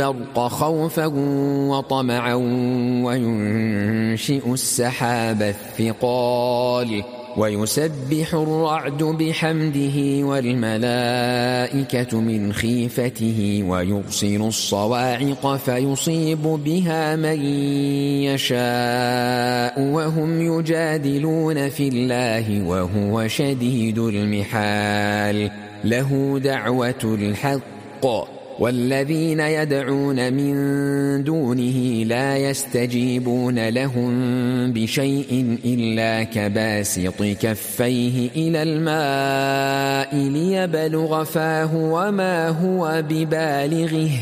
البرق خوفا وطمعا وينشئ السحاب الثقال ويسبح الرعد بحمده والملائكة من خيفته ويرسل الصواعق فيصيب بها من يشاء وهم يجادلون في الله وهو شديد المحال له دعوة الحق والذين يدعون من دونه لا يستجيبون لهم بشيء إلا كباسط كفيه إلى الماء ليبلغ فاه وما هو ببالغه